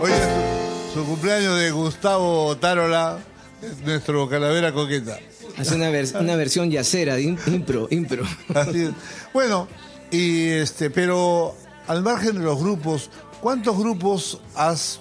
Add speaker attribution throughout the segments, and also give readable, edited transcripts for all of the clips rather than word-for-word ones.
Speaker 1: Hoy es su cumpleaños de Gustavo Tarola, nuestro calavera coqueta.
Speaker 2: Hace una versión yacera, de impro.
Speaker 1: Así es. Bueno, pero al margen de los grupos, ¿cuántos grupos has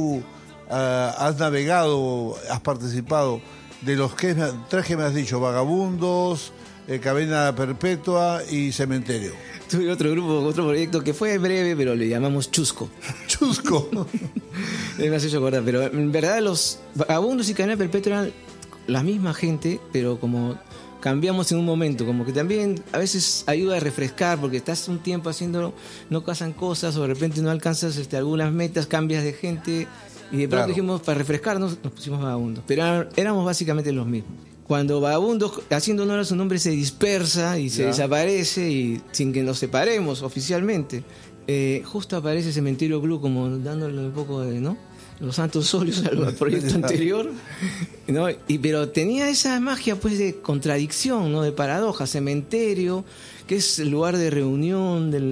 Speaker 1: navegado, has participado? De los tres que me has dicho, Vagabundos, Cadena Perpetua y Cementerio.
Speaker 2: Tuve otro proyecto que fue breve, pero le llamamos Chusco.
Speaker 1: Chusco.
Speaker 2: Me has hecho acordar, pero en verdad los Vagabundos y Cadena Perpetua eran la misma gente, pero como cambiamos en un momento, como que también a veces ayuda a refrescar, porque estás un tiempo haciéndolo, no pasan cosas, o de repente no alcanzas algunas metas, cambias de gente, y de pronto dijimos, para refrescarnos, nos pusimos Vagabundos, pero éramos básicamente los mismos. Cuando Vagabundos, haciendo honor a su nombre, se dispersa y se desaparece, y sin que nos separemos oficialmente, justo aparece Cementerio Club como dándole un poco de, ¿no?, los santos óleos al proyecto anterior, ¿no? Pero tenía esa magia, pues, de contradicción, ¿no?, de paradoja. Cementerio, que es el lugar de reunión de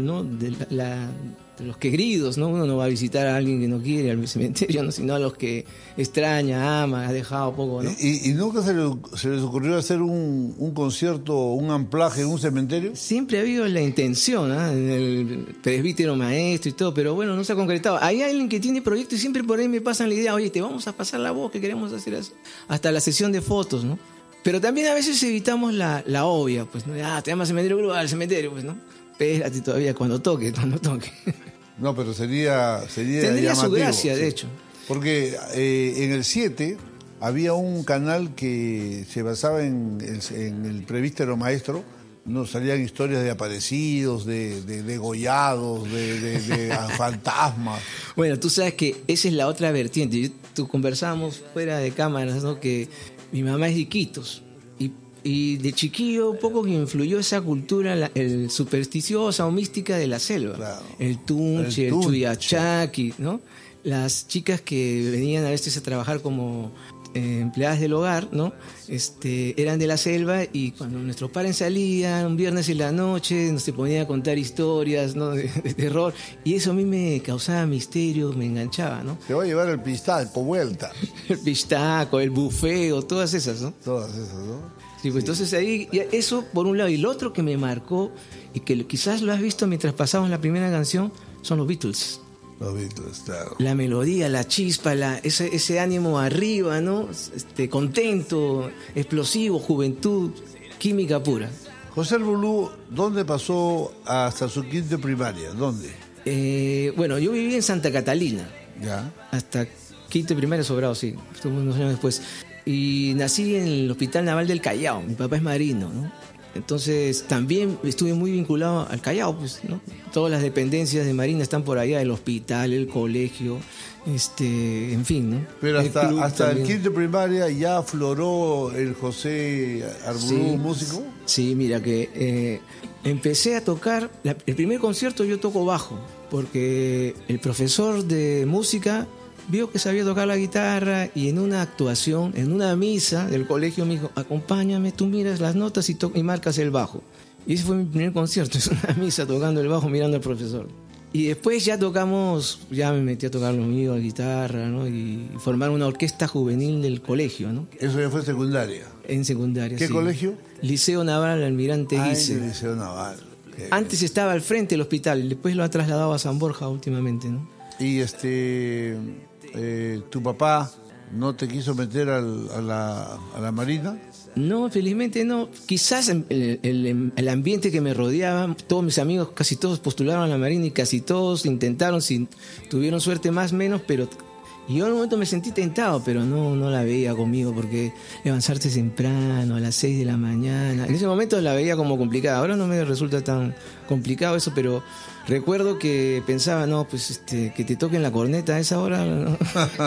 Speaker 2: los queridos, ¿no? Uno no va a visitar a alguien que no quiere al cementerio, ¿no?, sino a los que extraña, ama, ha dejado poco, ¿no?
Speaker 1: ¿Y nunca se les ocurrió hacer un concierto, un amplaje en un cementerio?
Speaker 2: Siempre ha habido la intención, ¿eh?, en el presbítero maestro y todo, pero bueno, no se ha concretado. Hay alguien que tiene proyectos y siempre por ahí me pasan la idea, oye, te vamos a pasar la voz, que queremos hacer eso. Hasta la sesión de fotos, ¿no? Pero también a veces evitamos la obvia, pues, ¿no? Te llamas Cementerio Club, al cementerio, pues, ¿no? Espérate todavía cuando toque.
Speaker 1: No, pero sería
Speaker 2: tendría
Speaker 1: llamativo,
Speaker 2: su gracia,
Speaker 1: sí.
Speaker 2: de hecho.
Speaker 1: Porque en el 7 había un canal que se basaba en el presbítero maestro. Nos salían historias de aparecidos, de degollados, de fantasmas.
Speaker 2: Bueno, tú sabes que esa es la otra vertiente. Tú conversábamos fuera de cámaras, ¿no?, que mi mamá es de Iquitos. Y de chiquillo un poco que influyó esa cultura el supersticiosa o mística de la selva. Claro. El tunche, el chuyachaki, ¿no? Las chicas que venían a veces a trabajar como empleadas del hogar, ¿no?, eran de la selva, y cuando nuestros padres salían un viernes en la noche, nos se ponían a contar historias, ¿no?, de terror, y eso a mí me causaba misterio, me enganchaba, ¿no?
Speaker 1: Te va a llevar el pistaco vuelta.
Speaker 2: El pistaco, el bufeo, todas esas, ¿no?
Speaker 1: Todas esas, ¿no?
Speaker 2: Sí, pues entonces ahí, eso por un lado. Y lo otro que me marcó, y que quizás lo has visto mientras pasamos la primera canción, son los Beatles.
Speaker 1: Los Beatles, claro.
Speaker 2: La melodía, la chispa, ese ánimo arriba, ¿no? Contento, explosivo, juventud, química pura.
Speaker 1: José Bulú, ¿dónde pasó hasta su quinto primaria? ¿Dónde?
Speaker 2: Bueno, yo viví en Santa Catalina.
Speaker 1: Ya.
Speaker 2: Hasta quinto primaria Sobrado, sí. Estuve unos años después. Y nací en el Hospital Naval del Callao. Mi papá es marino, ¿no? Entonces también estuve muy vinculado al Callao, pues, ¿no? Todas las dependencias de Marina están por allá, el hospital, el colegio, en fin, ¿no?
Speaker 1: Pero hasta el quinto primaria ya afloró el José Arbolú, músico.
Speaker 2: Sí, mira que empecé a tocar, el primer concierto yo toco bajo, porque el profesor de música vio que sabía tocar la guitarra, y en una actuación, en una misa del colegio, me dijo, acompáñame, tú miras las notas y marcas el bajo. Y ese fue mi primer concierto, es una misa tocando el bajo mirando al profesor. Y después ya me metí a tocar lo mío, la guitarra, ¿no? Y formar una orquesta juvenil del colegio, ¿no?
Speaker 1: Eso ya fue secundaria.
Speaker 2: En secundaria,
Speaker 1: ¿Qué
Speaker 2: sí.
Speaker 1: colegio?
Speaker 2: Liceo Naval Almirante Guise.
Speaker 1: El Liceo Naval.
Speaker 2: Antes estaba al frente del hospital, y después lo ha trasladado a San Borja últimamente, ¿no?
Speaker 1: Y ¿tu papá no te quiso meter a la Marina?
Speaker 2: No, felizmente no. Quizás el ambiente que me rodeaba, todos mis amigos, casi todos postularon a la Marina, y casi todos intentaron, tuvieron suerte más o menos, pero yo en un momento me sentí tentado, pero no la veía conmigo, porque levantarse temprano, a las 6 de la mañana, en ese momento la veía como complicada. Ahora no me resulta tan complicado eso, pero recuerdo que pensaba, no, pues que te toquen la corneta a esa hora, ¿no?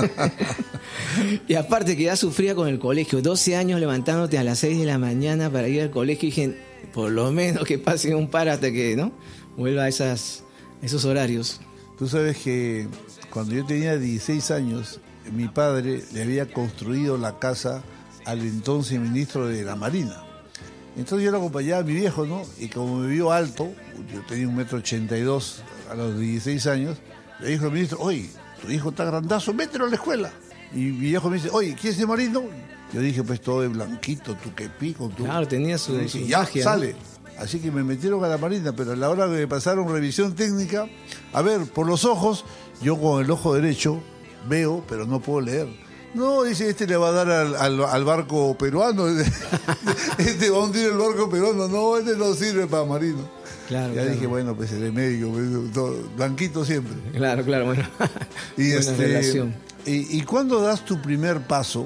Speaker 2: Y aparte que ya sufría con el colegio, 12 años levantándote a las 6 de la mañana para ir al colegio, y dije, por lo menos que pase un par hasta que, ¿no?, vuelva a esos horarios.
Speaker 1: Tú sabes que cuando yo tenía 16 años, mi padre le había construido la casa al entonces ministro de la Marina. Entonces yo lo acompañaba a mi viejo, ¿no? Y como me vio alto, yo tenía 1,82 m a los 16 años, le dijo al ministro, oye, tu hijo está grandazo, mételo a la escuela. Y mi viejo me dice, oye, ¿quién es de Marino? Yo dije, pues todo de blanquito, tu quepí, con tu...
Speaker 2: Claro, tenía su
Speaker 1: ya,
Speaker 2: magia,
Speaker 1: sale.
Speaker 2: ¿no?
Speaker 1: Así que me metieron a la Marina, pero a la hora que me pasaron revisión técnica, a ver, por los ojos, yo con el ojo derecho veo, pero no puedo leer. No, dice, este le va a dar al barco peruano, este va a hundir el barco peruano, no, este no sirve para Marino.
Speaker 2: Claro,
Speaker 1: Ya dije, bueno, pues seré médico, pues, blanquito siempre.
Speaker 2: Claro, bueno.
Speaker 1: Y
Speaker 2: buena relación.
Speaker 1: ¿Y cuándo das tu primer paso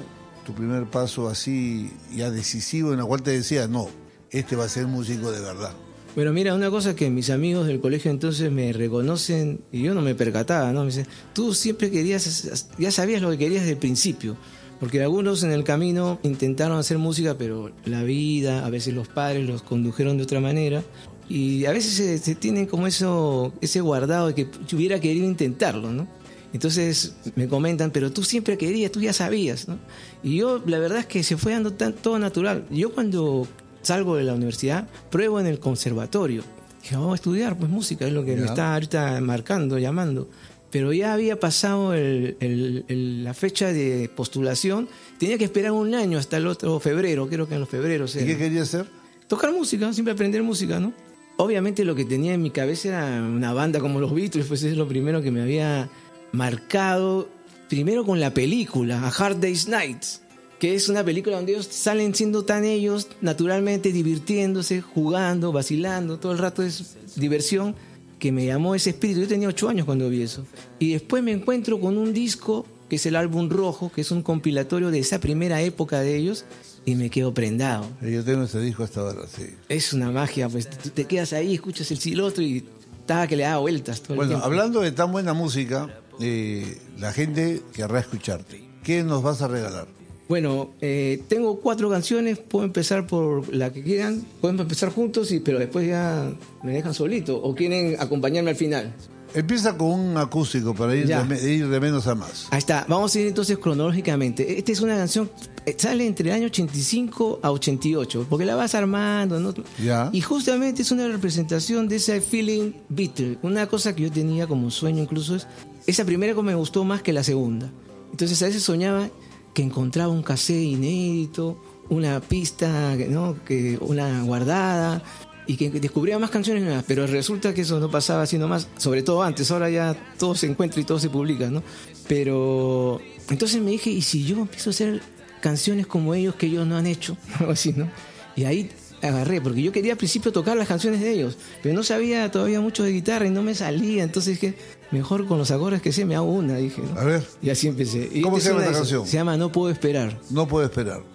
Speaker 1: así ya decisivo en la cual te decías, no, este va a ser músico de verdad?
Speaker 2: Bueno, mira, una cosa que mis amigos del colegio entonces me reconocen y yo no me percataba, ¿no? Me dicen, tú siempre querías, ya sabías lo que querías desde el principio, porque algunos en el camino intentaron hacer música, pero la vida, a veces los padres los condujeron de otra manera y a veces se tienen como ese guardado de que yo hubiera querido intentarlo, ¿no? Entonces me comentan, pero tú siempre querías, tú ya sabías, ¿no? Y yo, la verdad es que se fue dando todo natural. Yo cuando salgo de la universidad, pruebo en el conservatorio. Dije, vamos a estudiar pues música, es lo que me está ahorita marcando, llamando. Pero ya había pasado la fecha de postulación, tenía que esperar un año hasta el otro febrero, creo que en los febreros.
Speaker 1: ¿Y qué quería hacer?
Speaker 2: Tocar música, siempre aprender música, ¿no? Obviamente lo que tenía en mi cabeza era una banda como los Beatles, pues es lo primero que me había marcado, primero con la película, A Hard Day's Night, que es una película donde ellos salen siendo tan ellos, naturalmente divirtiéndose, jugando, vacilando, todo el rato es diversión, que me llamó ese espíritu. Yo tenía 8 años cuando vi eso. Y después me encuentro con un disco, que es el álbum Rojo, que es un compilatorio de esa primera época de ellos, y me quedo prendado.
Speaker 1: Yo tengo ese disco hasta ahora, sí.
Speaker 2: Es una magia, pues tú te quedas ahí, escuchas el otro y estaba que le daba vueltas todo el tiempo.
Speaker 1: Bueno, hablando de tan buena música, la gente querrá escucharte. ¿Qué nos vas a regalar?
Speaker 2: Bueno, tengo 4 canciones, puedo empezar por la que quieran, podemos empezar juntos, pero después ya me dejan solito, o quieren acompañarme al final.
Speaker 1: Empieza con un acústico para ir de menos a más.
Speaker 2: Ahí está, vamos a ir entonces cronológicamente. Esta es una canción, sale entre el año 85 a 88, porque la vas armando, ¿no?
Speaker 1: Ya.
Speaker 2: Y justamente es una representación de ese feeling Beatle. Una cosa que yo tenía como sueño incluso es, esa primera que me gustó más que la segunda. Entonces a veces soñaba que encontraba un cassette inédito, una pista, ¿no? Una guardada, y que descubría más canciones nuevas, pero resulta que eso no pasaba así nomás, sobre todo antes, ahora ya todo se encuentra y todo se publica, ¿no? Pero entonces me dije, ¿y si yo empiezo a hacer canciones como ellos que ellos no han hecho? Algo así, ¿no? Y ahí agarré, porque yo quería al principio tocar las canciones de ellos, pero no sabía todavía mucho de guitarra y no me salía, entonces dije, mejor con los acordes que sé me hago una, dije, ¿no?
Speaker 1: A ver.
Speaker 2: Y así empecé.
Speaker 1: ¿Cómo se llama esta canción?
Speaker 2: Se llama No Puedo Esperar.
Speaker 1: No Puedo Esperar.